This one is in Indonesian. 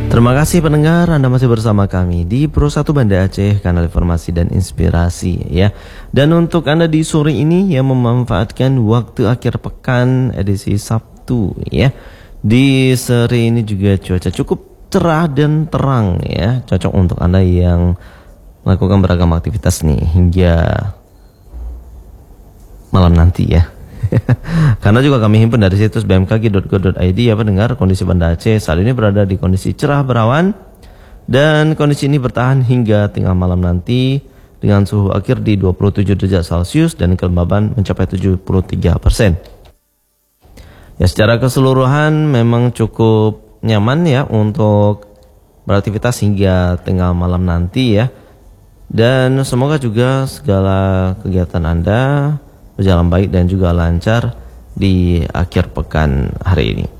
Terima kasih pendengar, Anda masih bersama kami di Pro 1 Banda Aceh, kanal informasi dan inspirasi ya. Dan untuk Anda di sore ini yang memanfaatkan waktu akhir pekan edisi Sabtu ya. Di sore ini juga cuaca cukup cerah dan terang ya, cocok untuk Anda yang melakukan beragam aktivitas nih hingga malam nanti ya. Karena juga kami himpun dari situs bmkg.go.id ya pendengar, kondisi Banda Aceh saat ini berada di kondisi cerah berawan dan kondisi ini bertahan hingga tengah malam nanti dengan suhu akhir di 27 derajat Celcius dan kelembaban mencapai 73%. Ya, secara keseluruhan memang cukup nyaman ya untuk beraktivitas hingga tengah malam nanti ya. Dan semoga juga segala kegiatan Anda berjalan baik dan juga lancar di akhir pekan hari ini.